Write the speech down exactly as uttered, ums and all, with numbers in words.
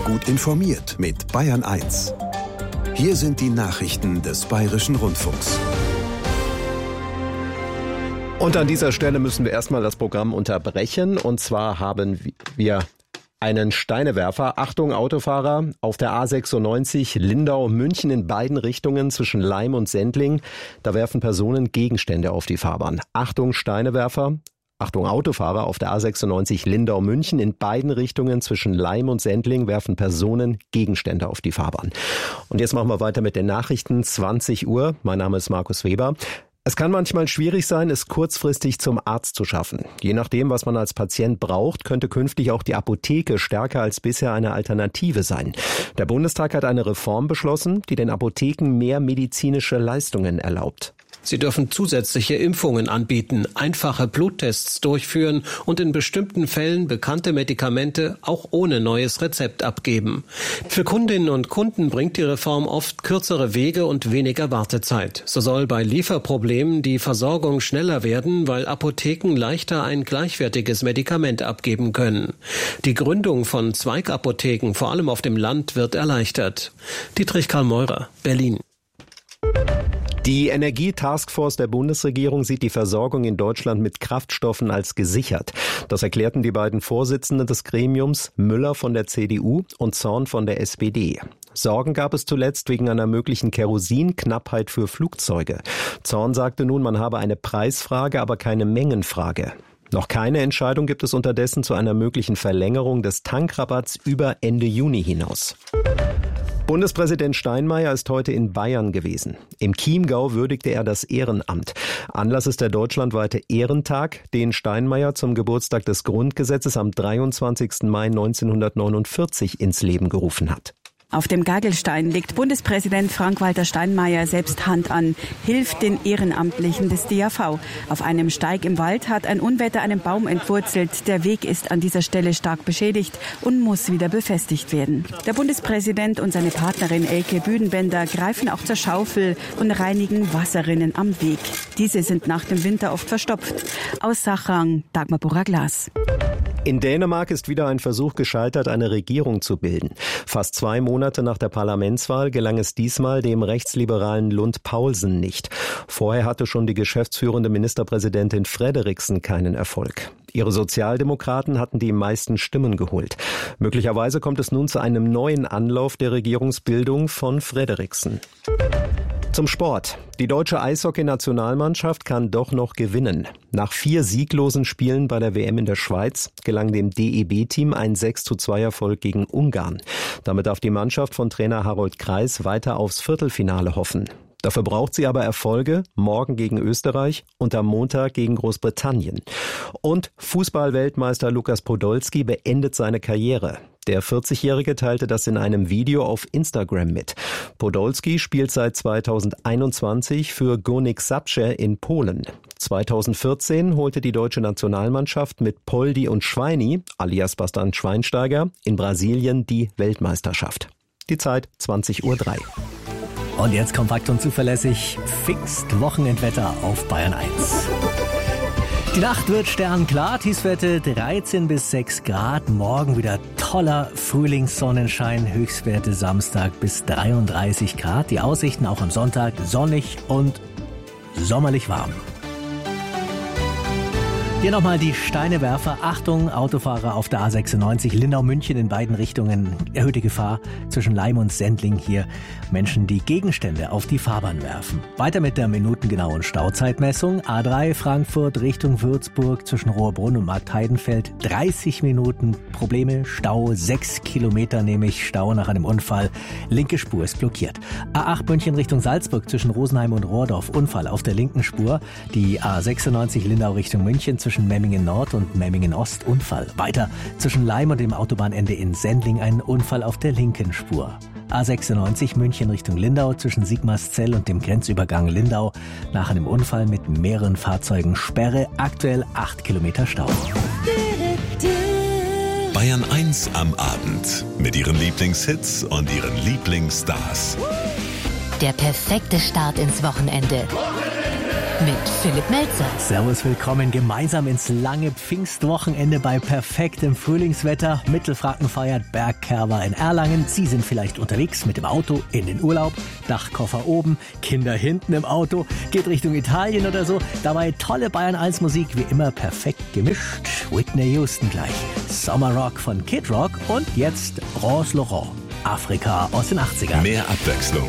Gut informiert mit Bayern eins. Hier sind die Nachrichten des Bayerischen Rundfunks. Und an dieser Stelle müssen wir erstmal das Programm unterbrechen. Und zwar haben wir einen Steinewerfer. Achtung, Autofahrer, auf der A sechsundneunzig Lindau-München in beiden Richtungen zwischen Laim und Sendling. Da werfen Personen Gegenstände auf die Fahrbahn. Achtung, Steinewerfer. Achtung, Autofahrer, auf der A sechsundneunzig Lindau-München in beiden Richtungen zwischen Laim und Sendling werfen Personen Gegenstände auf die Fahrbahn. Und jetzt machen wir weiter mit den Nachrichten. zwanzig Uhr. Mein Name ist Markus Weber. Es kann manchmal schwierig sein, es kurzfristig zum Arzt zu schaffen. Je nachdem, was man als Patient braucht, könnte künftig auch die Apotheke stärker als bisher eine Alternative sein. Der Bundestag hat eine Reform beschlossen, die den Apotheken mehr medizinische Leistungen erlaubt. Sie dürfen zusätzliche Impfungen anbieten, einfache Bluttests durchführen und in bestimmten Fällen bekannte Medikamente auch ohne neues Rezept abgeben. Für Kundinnen und Kunden bringt die Reform oft kürzere Wege und weniger Wartezeit. So soll bei Lieferproblemen die Versorgung schneller werden, weil Apotheken leichter ein gleichwertiges Medikament abgeben können. Die Gründung von Zweigapotheken, vor allem auf dem Land, wird erleichtert. Dietrich Karl Meurer, Berlin. Die Energietaskforce der Bundesregierung sieht die Versorgung in Deutschland mit Kraftstoffen als gesichert. Das erklärten die beiden Vorsitzenden des Gremiums, Müller von der C D U und Zorn von der S P D. Sorgen gab es zuletzt wegen einer möglichen Kerosinknappheit für Flugzeuge. Zorn sagte nun, man habe eine Preisfrage, aber keine Mengenfrage. Noch keine Entscheidung gibt es unterdessen zu einer möglichen Verlängerung des Tankrabatts über Ende Juni hinaus. Bundespräsident Steinmeier ist heute in Bayern gewesen. Im Chiemgau würdigte er das Ehrenamt. Anlass ist der deutschlandweite Ehrentag, den Steinmeier zum Geburtstag des Grundgesetzes am dreiundzwanzigsten Mai neunzehnhundertneunundvierzig ins Leben gerufen hat. Auf dem Gagelstein legt Bundespräsident Frank-Walter Steinmeier selbst Hand an, hilft den Ehrenamtlichen des D A V. Auf einem Steig im Wald hat ein Unwetter einen Baum entwurzelt. Der Weg ist an dieser Stelle stark beschädigt und muss wieder befestigt werden. Der Bundespräsident und seine Partnerin Elke Büdenbender greifen auch zur Schaufel und reinigen Wasserrinnen am Weg. Diese sind nach dem Winter oft verstopft. Aus Sachrang, Dagmar Burra-Glas. In Dänemark ist wieder ein Versuch gescheitert, eine Regierung zu bilden. Fast zwei Monate nach der Parlamentswahl gelang es diesmal dem rechtsliberalen Lund Poulsen nicht. Vorher hatte schon die geschäftsführende Ministerpräsidentin Frederiksen keinen Erfolg. Ihre Sozialdemokraten hatten die meisten Stimmen geholt. Möglicherweise kommt es nun zu einem neuen Anlauf der Regierungsbildung von Frederiksen. Zum Sport. Die deutsche Eishockey-Nationalmannschaft kann doch noch gewinnen. Nach vier sieglosen Spielen bei der W M in der Schweiz gelang dem D E B-Team ein sechs zu zwei Erfolg gegen Ungarn. Damit darf die Mannschaft von Trainer Harold Kreis weiter aufs Viertelfinale hoffen. Dafür braucht sie aber Erfolge, morgen gegen Österreich und am Montag gegen Großbritannien. Und Fußball-Weltmeister Lukas Podolski beendet seine Karriere. Der vierzigjährige teilte das in einem Video auf Instagram mit. Podolski spielt seit zweitausendeinundzwanzig für Górnik Zabrze in Polen. zweitausendvierzehn holte die deutsche Nationalmannschaft mit Poldi und Schweini, alias Bastian Schweinsteiger, in Brasilien die Weltmeisterschaft. Die Zeit zwanzig Uhr drei. Und jetzt kompakt und zuverlässig Fixed Wochenendwetter auf Bayern eins. Die Nacht wird sternklar, Tiefstwerte dreizehn bis sechs Grad. Morgen wieder toller Frühlingssonnenschein, Höchstwerte Samstag bis dreiunddreißig Grad. Die Aussichten auch am Sonntag sonnig und sommerlich warm. Hier nochmal die Steinewerfer. Achtung, Autofahrer auf der A sechsundneunzig Lindau-München in beiden Richtungen. Erhöhte Gefahr zwischen Laim und Sendling. Hier Menschen, die Gegenstände auf die Fahrbahn werfen. Weiter mit der minutengenauen Stauzeitmessung. A drei Frankfurt Richtung Würzburg zwischen Rohrbrunn und Marktheidenfeld. dreißig Minuten Probleme. Stau sechs Kilometer, nämlich Stau nach einem Unfall. Linke Spur ist blockiert. A acht München Richtung Salzburg zwischen Rosenheim und Rohrdorf. Unfall auf der linken Spur. Die A sechsundneunzig Lindau Richtung München zwischen Memmingen Nord und Memmingen Ost Unfall. Weiter zwischen Laim und dem Autobahnende in Sendling ein Unfall auf der linken Spur. A sechsundneunzig München Richtung Lindau zwischen Sigmarszell und dem Grenzübergang Lindau. Nach einem Unfall mit mehreren Fahrzeugen Sperre. Aktuell acht Kilometer Stau. Bayern eins am Abend mit ihren Lieblingshits und ihren Lieblingsstars. Der perfekte Start ins Wochenende. Wochenende. mit Philipp Melzer. Servus, willkommen gemeinsam ins lange Pfingstwochenende bei perfektem Frühlingswetter. Mittelfranken feiert Bergkerber in Erlangen. Sie sind vielleicht unterwegs mit dem Auto in den Urlaub. Dachkoffer oben, Kinder hinten im Auto. Geht Richtung Italien oder so. Dabei tolle Bayern eins Musik, wie immer perfekt gemischt. Whitney Houston gleich. Sommerrock von Kid Rock und jetzt Rose Laurent. Afrika aus den achtzigern. Mehr Abwechslung